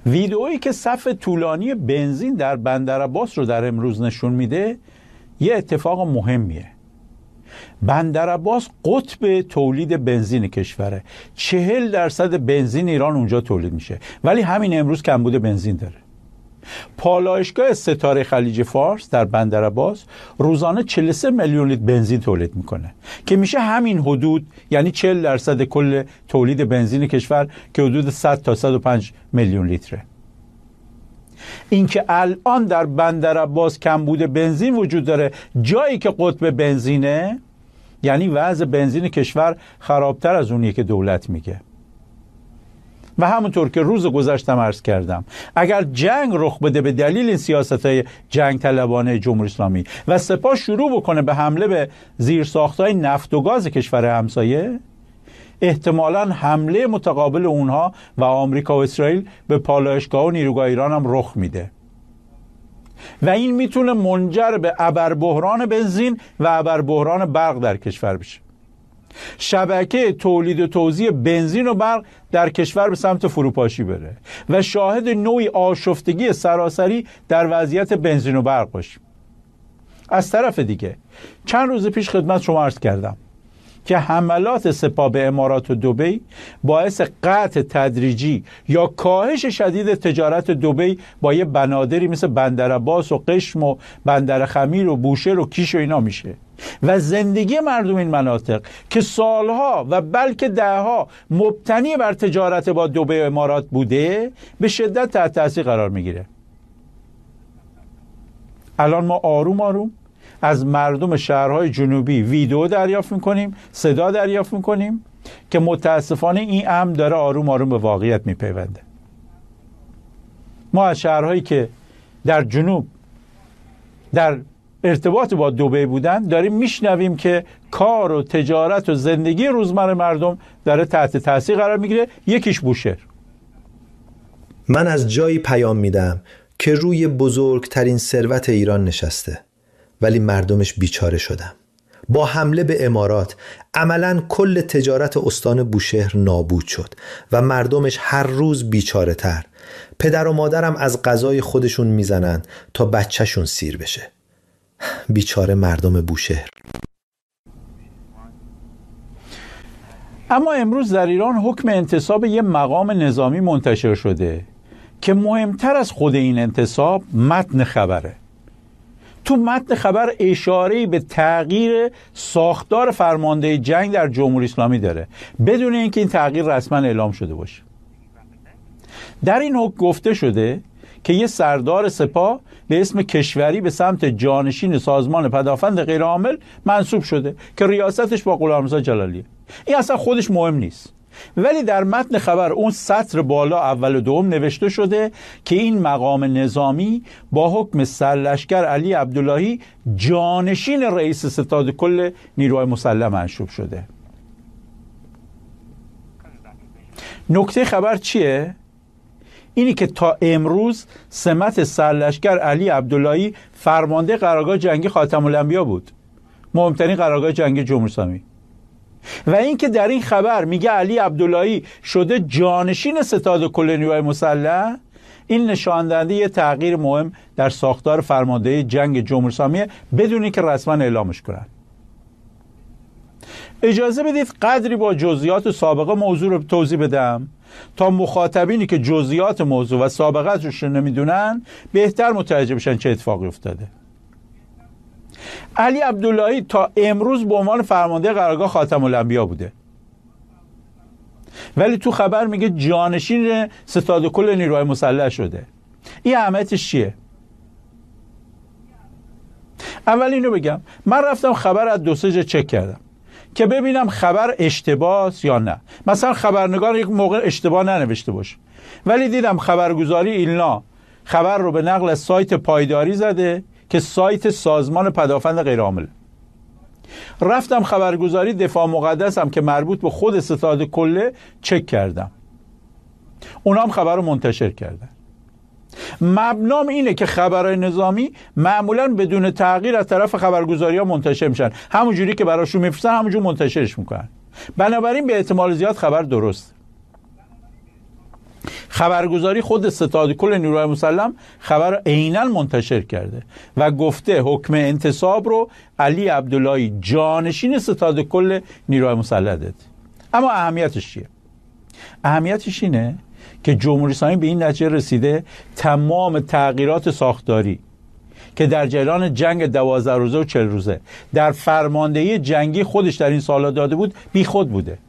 ویدئویی که صف طولانی بنزین در بندرعباس رو در امروز نشون میده یه اتفاق مهمیه. بندرعباس قطب تولید بنزین کشوره. 40% بنزین ایران اونجا تولید میشه، ولی همین امروز کمبود بنزین داره. پالایشگاه ستاره خلیج فارس در بندرعباس روزانه 43 میلیون لیتر بنزین تولید میکنه که میشه همین حدود، یعنی 40% کل تولید بنزین کشور که حدود 100 تا 105 میلیون لیتره. اینکه الان در بندرعباس کمبود بنزین وجود داره جایی که قطب بنزینه، یعنی وضع بنزین کشور خرابتر از اونیه که دولت میگه. و همونطور که روز گذشتم عرض کردم، اگر جنگ رخ بده به دلیل این سیاست‌های جنگ طلبانه جمهوری اسلامی و سپاه شروع بکنه به حمله به زیرساخت‌های نفت و گاز کشور همسایه، احتمالاً حمله متقابل اونها و آمریکا و اسرائیل به پالایشگاه و نیروگاه ایران هم رخ میده و این میتونه منجر به ابربحران بنزین و ابربحران برق در کشور بشه. شبکه تولید و توزیع بنزین و برق در کشور به سمت فروپاشی بره و شاهد نوعی آشفتگی سراسری در وضعیت بنزین و برق باشیم. از طرف دیگه چند روز پیش خدمت شما عرض کردم که حملات سپاه به امارات و دبی باعث قطع تدریجی یا کاهش شدید تجارت دبی با یه بنادری مثل بندرعباس و قشم و بندر خمیر و بوشهر و کیش و اینا میشه و زندگی مردم این مناطق که سالها و بلکه دهها مبتنی بر تجارت با دبی و امارات بوده به شدت تحت تاثیر قرار میگیره. الان ما آروم آروم از مردم شهرهای جنوبی ویدیو دریافت میکنیم، صدا دریافت میکنیم که متاسفانه این امر داره آروم آروم به واقعیت میپیونده. ما از شهرهایی که در جنوب در ارتباط با دبی بودن داریم میشنویم که کار و تجارت و زندگی روزمره مردم داره تحت تاثیر قرار میگیره. یکیش بوشهر. من از جایی پیام میدم که روی بزرگترین ثروت ایران نشسته ولی مردمش بیچاره شدن. با حمله به امارات عملاً کل تجارت استان بوشهر نابود شد و مردمش هر روز بیچاره تر. پدر و مادرم از غذای خودشون میزنن تا بچهشون سیر بشه. بیچاره مردم بوشهر. اما امروز در ایران حکم انتصاب یه مقام نظامی منتشر شده که مهمتر از خود این انتصاب متن خبره. تو متن خبر اشاره‌ای به تغییر ساختار فرمانده جنگ در جمهوری اسلامی داره بدون اینکه این تغییر رسما اعلام شده باشه. در این حکم گفته شده که یه سردار سپاه به اسم کشوری به سمت جانشین سازمان پدافند غیرعامل منصوب شده که ریاستش با غلامرضا جلالیه. این اصلا خودش مهم نیست، ولی در متن خبر اون سطر بالا اول و دوم نوشته شده که این مقام نظامی با حکم سرلشکر علی عبداللهی جانشین رئیس ستاد کل نیروهای مسلح منصوب شده. نکته خبر چیه؟ اینی که تا امروز سمت سرلشکر علی عبداللهی فرمانده قرارگاه جنگی خاتم الانبیا بود، مهمترین قرارگاه جنگی جمهوری اسلامی، و اینکه در این خبر میگه علی عبداللهی شده جانشین ستاد کل نیروهای مسلح، این نشان دهنده یه تغییر مهم در ساختار فرماندهی جنگ جمهوری اسلامی بدون اینکه رسما اعلامش کنن. اجازه بدید قدری با جزئیات و سابقه موضوع رو توضیح بدم تا مخاطبینی که جزئیات موضوع و سابقه‌اش رو نمیدونن بهتر متوجه بشن چه اتفاقی افتاده. علی عبداللهی تا امروز به عنوان فرمانده قرارگاه خاتم الانبیا بوده، ولی تو خبر میگه جانشین ستاد کل نیروهای مسلح شده. این اهمیتش چیه؟ اول اینو بگم، من رفتم خبر از 2-3 جا چک کردم که ببینم خبر اشتباهه یا نه. مثلا خبرنگار یک موقع اشتباه ننوشته باشه، ولی دیدم خبرگزاری ایلنا خبر رو به نقل از سایت پایداری زده که سایت سازمان پدافند غیرعامل. رفتم خبرگزاری دفاع مقدسم که مربوط به خود ستاد کله چک کردم، اونا هم خبر رو منتشر کردن. مبنام اینه که خبرهای نظامی معمولاً بدون تغییر از طرف خبرگزاری ها منتشر میشن، همون جوری که براشون میفرستن همونجور منتشرش میکنن. بنابراین به احتمال زیاد خبر درست. خبرگزاری خود ستاد کل نیروهای مسلح خبر عیناً منتشر کرده و گفته حکم انتصاب رو علی عبداللهی جانشین ستاد کل نیروهای مسلح داد. اما اهمیتش چیه؟ اهمیتش اینه که جمهوری اسلامی به این نتیجه رسیده تمام تغییرات ساختاری که در جریان جنگ 12 روزه و 40 روزه در فرماندهی جنگی خودش در این سالا داده بود بی خود بوده.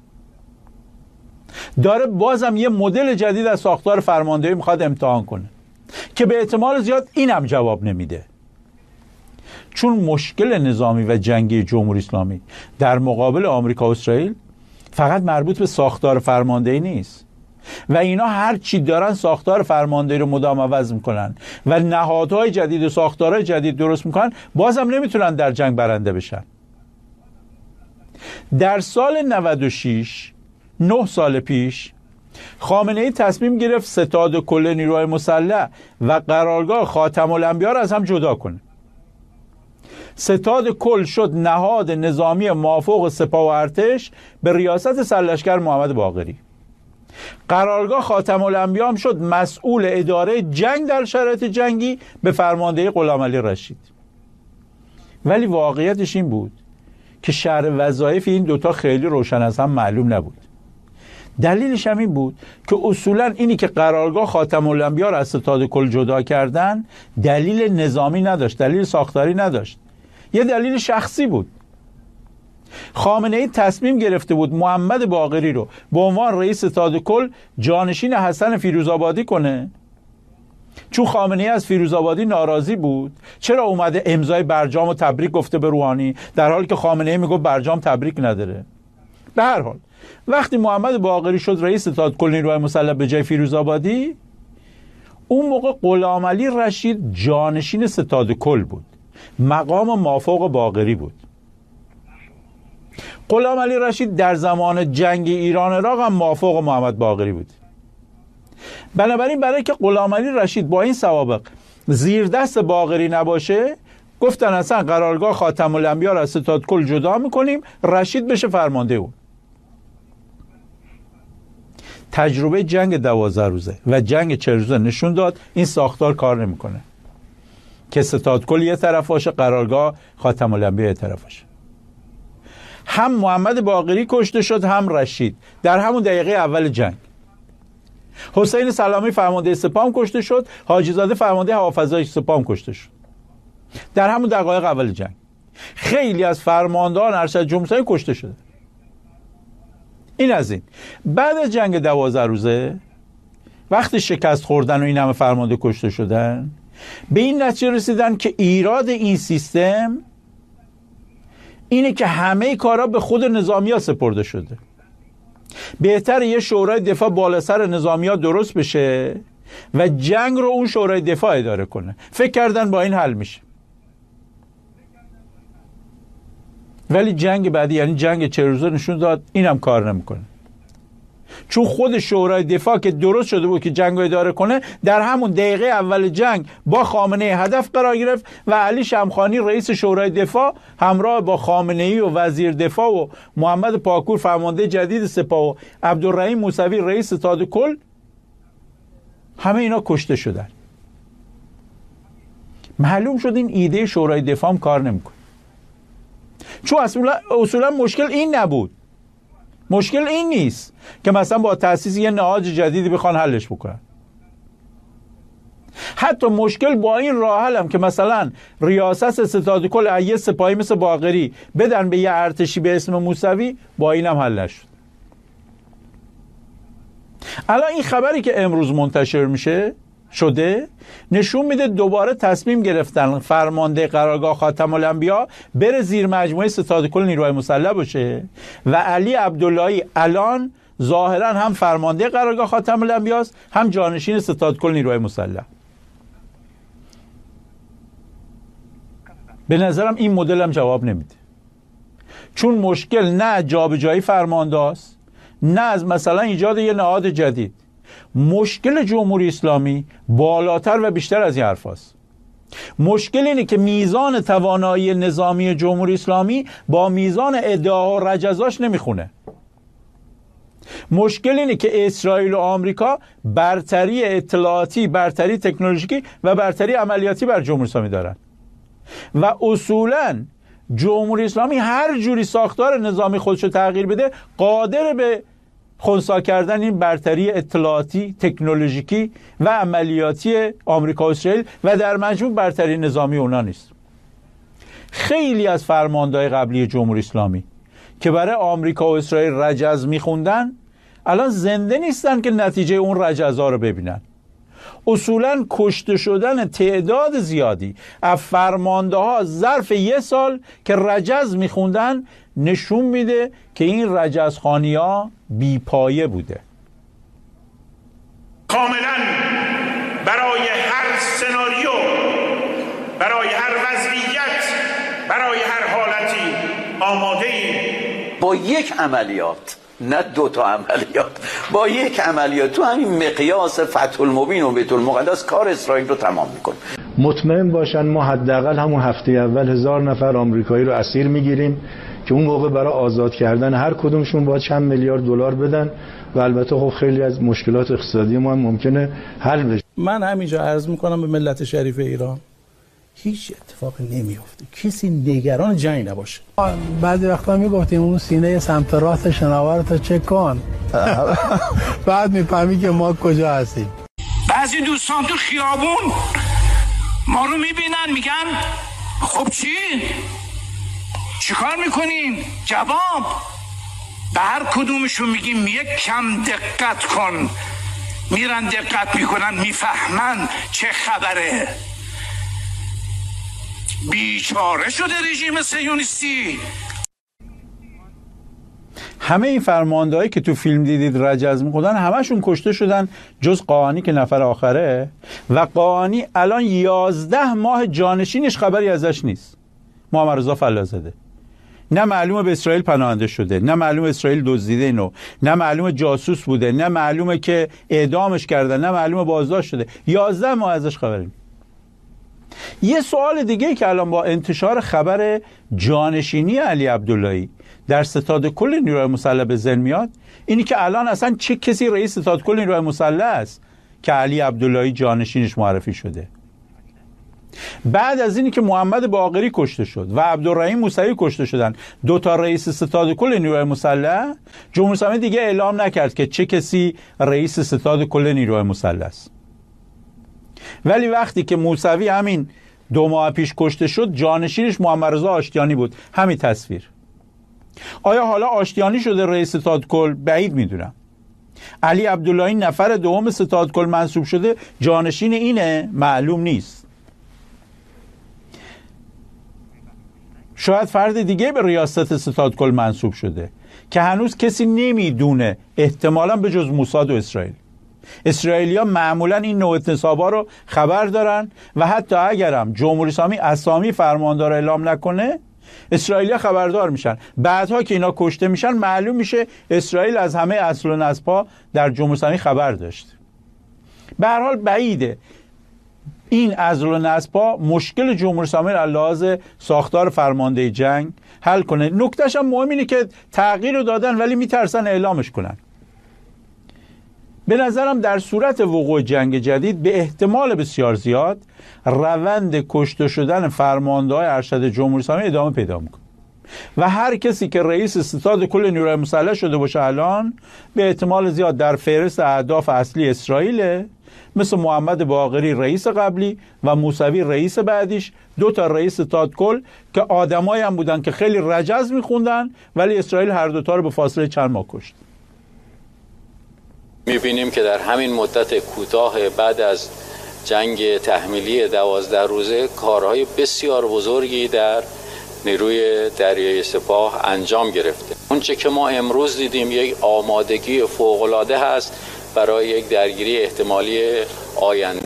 داره بازم یه مدل جدید از ساختار فرماندهی میخواد امتحان کنه که به احتمال زیاد اینم جواب نمیده، چون مشکل نظامی و جنگی جمهوری اسلامی در مقابل آمریکا و اسرائیل فقط مربوط به ساختار فرماندهی نیست و اینا هر چی دارن ساختار فرماندهی رو مدام عوض میکنن و نهادهای جدید و ساختارهای جدید درست میکنن، بازم نمیتونن در جنگ برنده بشن. در سال 96 9 سال پیش خامنه‌ای تصمیم گرفت ستاد کل نیروهای مسلح و قرارگاه خاتم الانبیا را از هم جدا کنه. ستاد کل شد نهاد نظامی مافوق سپاه و ارتش به ریاست سرلشکر محمد باقری. قرارگاه خاتم الانبیا هم شد مسئول اداره جنگ در شرایط جنگی به فرماندهی غلامعلی رشید. ولی واقعیتش این بود که شرح وظایف این دوتا خیلی روشن از هم معلوم نبود. دلیلش هم این بود که اصولا اینی که قرارگاه خاتم الانبیا را از ستاد کل جدا کردن دلیل نظامی نداشت، دلیل ساختاری نداشت، یه دلیل شخصی بود. خامنه‌ای تصمیم گرفته بود محمد باقری رو به عنوان رئیس ستاد کل جانشین حسن فیروزآبادی کنه، چون خامنه‌ای از فیروزآبادی ناراضی بود چرا اومده امضای برجام و تبریک گفته به روحانی در حالی که خامنه‌ای میگفت برجام تبریک نداره. به هر حال وقتی محمد باقری شد رئیس ستاد کل نیروهای مسلح به جای فیروزآبادی، اون موقع غلامعلی رشید جانشین ستاد کل بود، مقام مافوق باقری بود. غلامعلی رشید در زمان جنگ ایران عراق هم مافوق محمد باقری بود. بنابراین برای که غلامعلی رشید با این سوابق زیر دست باقری نباشه، گفتن اصلا قرارگاه خاتم الانبیا را از ستاد کل جدا میکنیم، رشید بشه فرمانده اون. تجربه جنگ 12 روزه و جنگ 40 روزه نشون داد این ساختار کار نمیکنه که ستاد کل یه طرف باشه، قرارگاه خاتم الانبیا یه طرف باشه. هم محمد باقری کشته شد هم رشید در همون دقیقه اول جنگ. حسین سلامی فرمانده سپاه کشته شد، حاجی زاده فرمانده هوافضای سپاه کشته شد در همون دقایق اول جنگ. خیلی از فرماندهان ارشد جمهوری کشته شده. این از این. بعد از جنگ 12 روزه وقتی شکست خوردن و این همه فرمانده کشته شدن، به این نتیجه رسیدن که ایراد این سیستم اینه که همه کارا به خود نظامی‌ها سپرده شده. بهتره یه شورای دفاع بالا سر نظامی‌ها درست بشه و جنگ رو اون شورای دفاع اداره کنه. فکر کردن با این حل میشه. ولی جنگ بعدی یعنی جنگ 40 روزه نشون داد اینم کار نمیکنه، چون خود شورای دفاع که درست شده بود که جنگ رو اداره کنه در همون دقیقه اول جنگ با خامنه‌ای هدف قرار گرفت و علی شمخانی رئیس شورای دفاع همراه با خامنه‌ای و وزیر دفاع و محمد پاکور فرمانده جدید سپاه و عبدالرحیم موسوی رئیس ستاد کل، همه اینا کشته شدن. معلوم شد این ایده شورای دفاع هم کار نمیکنه، چون اصولا مشکل این نبود. مشکل این نیست که مثلا با تأسیس یه نهاد جدیدی بخوان حلش بکنن. حتی مشکل با این راه حل هم که مثلا ریاست ستاد کل یه سپاهی مثل باقری بدن به یه ارتشی به اسم موسوی، با این هم حل نشد. الان این خبری که امروز منتشر میشه شده نشون میده دوباره تصمیم گرفتن فرمانده قرارگاه خاتم الانبیا بره زیر مجموعه ستاد کل نیروهای مسلح باشه و علی عبداللهی الان ظاهرا هم فرمانده قرارگاه خاتم الانبیا است هم جانشین ستاد کل نیروهای مسلح. به نظرم این مدل هم جواب نمیده، چون مشکل نه جابجایی فرمانده است نه از مثلا ایجاد یه نهاد جدید. مشکل جمهوری اسلامی بالاتر و بیشتر از این حرف هست. مشکل اینه که میزان توانایی نظامی جمهوری اسلامی با میزان ادعا و رجزاش نمیخونه. مشکل اینه که اسرائیل و آمریکا برتری اطلاعاتی، برتری تکنولوژیکی و برتری عملیاتی بر جمهوری اسلامی دارن و اصولاً جمهوری اسلامی هر جوری ساختار نظامی خودش رو تغییر بده قادر به خنثی کردن این برتری اطلاعاتی، تکنولوژیکی و عملیاتی آمریکا و اسرائیل و در مجموع برتری نظامی اونا نیست. خیلی از فرماندهای قبلی جمهوری اسلامی که برای آمریکا و اسرائیل رجز میخوندن الان زنده نیستن که نتیجه اون رجزها رو ببینن. اصولاً کشته شدن تعداد زیادی از فرمانده ها ظرف 1 سال که رجز میخوندن نشون میده که این رجزخوانی ها بیپایه بوده. کاملاً برای هر سناریو، برای هر وضعیت، برای هر حالتی آماده ایم. با یک عملیات، نه 2 تا عملیات، با یک عملیات تو همین مقیاس فتح المبین و بیت المقدس کار اسرائیل رو تمام میکنه. مطمئن باشن ما حداقل همون هفته اول 1000 نفر آمریکایی رو اسیر میگیریم که اون موقع برای آزاد کردن هر کدومشون باید چند میلیارد دلار بدن و البته خب خیلی از مشکلات اقتصادی ما هم ممکنه حل بشه. من همینجا عرض میکنم به ملت شریف ایران هیچ اتفاقی نمیفته، کسی نگران جنگ نباشه. بعضی وقتا میگفتیم اون سینه سمت راست شناورتو چک کن بعد میفهمی که ما کجا هستیم. بعضی دوستان تو خیابون ما رو میبینن میگن خب چی کار میکنین؟ جواب به هر کدومشون میگیم یک کم دقت کن. میرن دقت میکنن، میفهمن چه خبره. بیچاره شده رژیم صهیونیستی. همه این فرماندهایی که تو فیلم دیدید رجز می‌خوندن همشون کشته شدن جز قاآنی که نفر آخره و قاآنی الان 11 ماه جانشینش خبری ازش نیست. محمد رضا فلاح‌زاده نه معلومه به اسرائیل پناهنده شده، نه معلومه اسرائیل دزدیده اینو، نه معلومه جاسوس بوده، نه معلومه که اعدامش کردن، نه معلومه بازداشت شده. 11 ماه ازش خبری نیست. یه سوال دیگه که الان با انتشار خبر جانشینی علی عبداللهی در ستاد کل نیروهای مسلح به ذهن میاد اینی که الان اصلا چه کسی رئیس ستاد کل نیروهای مسلح است که علی عبداللهی جانشینش معرفی شده. بعد از اینی که محمد باقری کشته شد و عبدالرحیم موسوی کشته شدن، 2 تا رئیس ستاد کل نیروهای مسلح، جمهوری اسلامی دیگه اعلام نکرد که چه کسی رئیس ستاد کل نیروهای مسلح است. ولی وقتی که موسوی همین 2 ماه پیش کشته شد، جانشینش محمد رضا آشتیانی بود. همین تصویر. آیا حالا آشتیانی شده رئیس ستاد کل؟ بعید میدونم. علی عبداللهی نفر دوم ستاد کل منصوب شده، جانشین اینه؟ معلوم نیست. شاید فرد دیگه به ریاست ستاد کل منصوب شده که هنوز کسی نمیدونه، احتمالاً به جز موساد و اسرائیل. اسرائیلیا معمولا این نوع انتصابا رو خبر دارن و حتی اگرم جمهوری اسلامی اسامی فرماندار اعلام نکنه، اسرائیلیا خبردار میشن. بعدها که اینا کشته میشن معلوم میشه اسرائیل از همه اصل و نسب‌ها در جمهوری اسلامی خبر داشت. به هر حال بعیده این اصل و نسب‌ها مشکل جمهوری اسلامی را لحاظ ساختار فرمانده جنگ حل کنه. نکتهش هم مهم اینه که تغییر رو دادن ولی میترسن اعلامش کنن. به نظرم در صورت وقوع جنگ جدید به احتمال بسیار زیاد روند کشته شدن فرمانده‌های ارشد جمهوری اسلامی ادامه پیدا میکنه و هر کسی که رئیس ستاد کل نیروهای مسلح شده باشه الان به احتمال زیاد در فهرست اهداف اصلی اسرائیل، مثل محمد باقری رئیس قبلی و موسوی رئیس بعدیش، 2 تا رئیس ستاد کل که آدمایی هم بودن که خیلی رجز میخوندن ولی اسرائیل هر 2 تا رو به فاصله چند ماه کشت. می‌بینیم که در همین مدت کوتاه بعد از جنگ تحمیلی 12 روزه کارهای بسیار بزرگی در نیروی دریایی سپاه انجام گرفته. اونچه که ما امروز دیدیم یک آمادگی فوق‌العاده هست برای یک درگیری احتمالی آینده.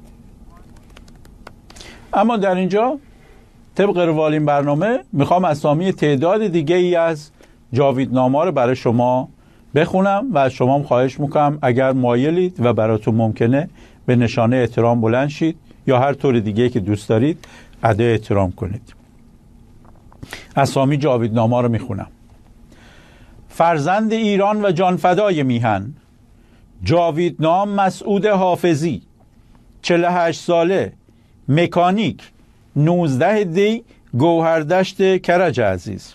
اما در اینجا طبق روال این برنامه میخوام اسامی تعداد دیگه ای از جاویدنامه‌ها رو برای شما بخونم و از شما خواهش میکنم اگر مایلید و براتون ممکنه به نشانه احترام بلند شید یا هر طور دیگه که دوست دارید ادای احترام کنید. اسامی جاویدنامه‌ها رو میخونم. فرزند ایران و جانفدای میهن جاویدنام مسعود حافظی 48 ساله مکانیک 19 دی گوهردشت کرج عزیز.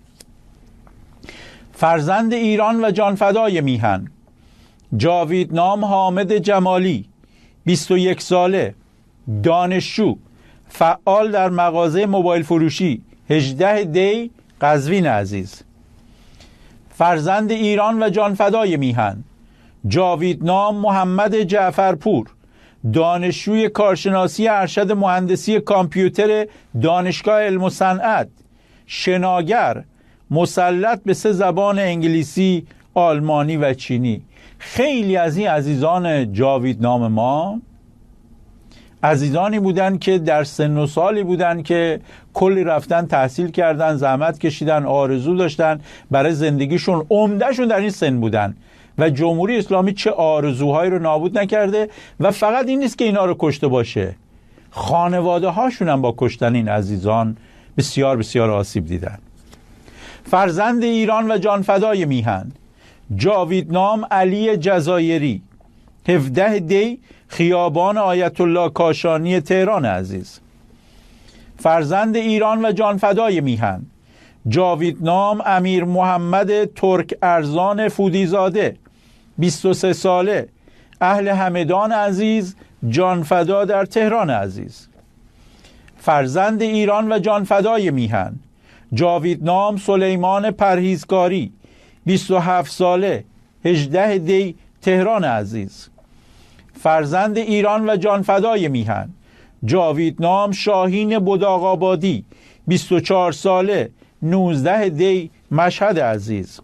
فرزند ایران و جانفدای میهن جاویدنام حامد جمالی 21 ساله دانشجو فعال در مغازه موبایل فروشی 18 دی قزوین عزیز. فرزند ایران و جانفدای میهن جاویدنام محمد جعفرپور دانشجوی کارشناسی ارشد مهندسی کامپیوتر دانشگاه علم و صنعت شناگر مسلط به 3 زبان انگلیسی، آلمانی و چینی. خیلی از این عزیزان جاویدنام ما عزیزانی بودن که در سن و سالی بودن که کلی رفتن تحصیل کردن، زحمت کشیدن، آرزو داشتن برای زندگیشون، عمدهشون در این سن بودن و جمهوری اسلامی چه آرزوهایی رو نابود نکرده. و فقط این نیست که اینا رو کشته باشه، خانواده هاشون هم با کشتن این عزیزان بسیار بسیار آسیب دیدن. فرزند ایران و جانفدای میهن جاویدنام علی جزایری 17 دی خیابان آیت الله کاشانی تهران عزیز. فرزند ایران و جانفدای میهن جاویدنام امیر محمد ترک ارزان فودیزاده 23 ساله اهل همدان عزیز جانفدا در تهران عزیز. فرزند ایران و جانفدای میهن جاویدنام سلیمان پرهیزکاری 27 ساله 18 دی تهران عزیز. فرزند ایران و جانفدای میهن جاویدنام شاهین بداغ‌آبادی 24 ساله 19 دی مشهد عزیز.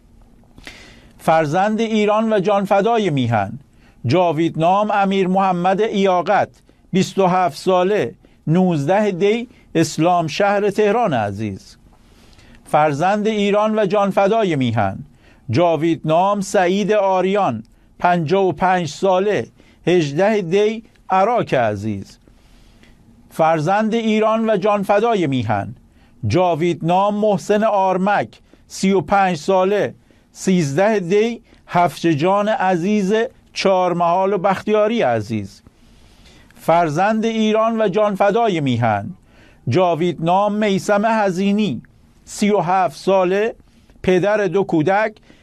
فرزند ایران و جانفدای میهن جاویدنام امیر محمد ایاقت 27 ساله 19 دی اسلام شهر تهران عزیز. فرزند ایران و جانفدای میهن جاویدنام سعید آریان 55 ساله 18 دی عراق عزیز. فرزند ایران و جانفدای میهن جاویدنام محسن آرمک 35 ساله 13 دی هفتجان عزیز چهارمحال و بختیاری عزیز. فرزند ایران و جانفدای میهن جاویدنام میثم حزینی 37 ساله پدر 2 کودک